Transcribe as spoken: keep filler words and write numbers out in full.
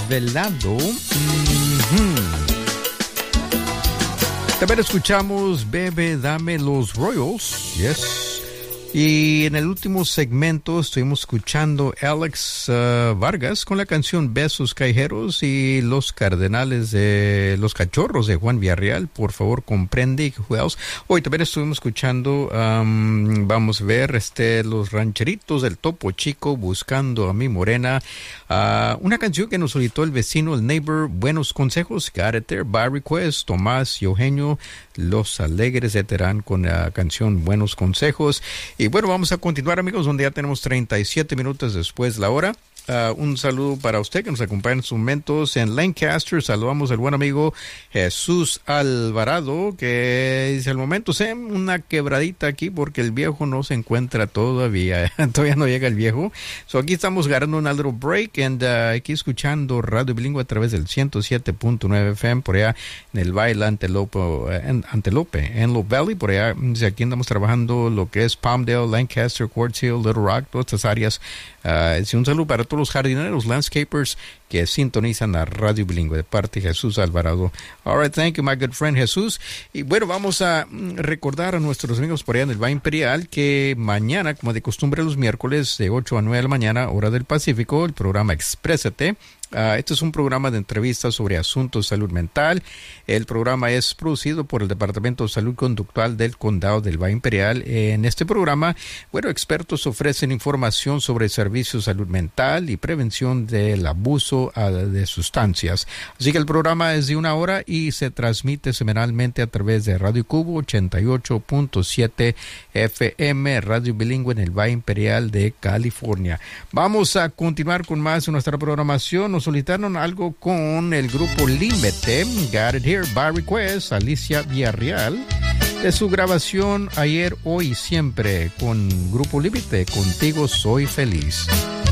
desvelado. Mm-hmm. También escuchamos Bebe, dame los Royals. Yes. Y en el último segmento estuvimos escuchando Alex uh, Vargas con la canción Besos Callejeros y Los Cardenales de Los Cachorros de Juan Villarreal. Por favor, comprende. Hoy también estuvimos escuchando, um, vamos a ver, este, Los Rancheritos del Topo Chico, Buscando a mi Morena. Uh, una canción que nos solicitó el vecino, el neighbor, Buenos Consejos, Got It There, by request, Tomás y Eugenio, Los Alegres de Terán con la canción Buenos Consejos. Y bueno, vamos a continuar, amigos, donde ya tenemos treinta y siete minutos después de la hora. Uh, un saludo para usted que nos acompaña en estos momentos en Lancaster. Saludamos al buen amigo Jesús Alvarado, que dice al momento sé una quebradita aquí porque el viejo no se encuentra todavía. Todavía no llega el viejo. So aquí estamos agarrando un little break and uh, aquí escuchando Radio Bilingüe a través del ciento siete punto nueve F M por allá en el Valle Antelope, en, Antelope, en Low Valley. Por allá, aquí andamos trabajando lo que es Palmdale, Lancaster, Quartz Hill, Little Rock, todas estas áreas. Uh, un saludo para todos los jardineros, landscapers que sintonizan la Radio Bilingüe de parte de Jesús Alvarado. All right, thank you, my good friend Jesús. Y bueno, vamos a recordar a nuestros amigos por allá en el Valle Imperial que mañana, como de costumbre los miércoles, de ocho a nueve de la mañana, hora del Pacífico, el programa Exprésate. Uh, este es un programa de entrevistas sobre asuntos de salud mental. El programa es producido por el Departamento de Salud Conductual del Condado del Valle Imperial. En este programa, bueno, expertos ofrecen información sobre servicios de salud mental y prevención del abuso uh, de sustancias. Así que el programa es de una hora y se transmite semanalmente a través de Radio Cubo ochenta y ocho punto siete F M, Radio Bilingüe en el Valle Imperial de California. Vamos a continuar con más de nuestra programación. Nos solicitaron algo con el grupo Límite, Got It Here, by request, Alicia Villarreal, de su grabación Ayer, Hoy y Siempre, con Grupo Límite, Contigo Soy Feliz.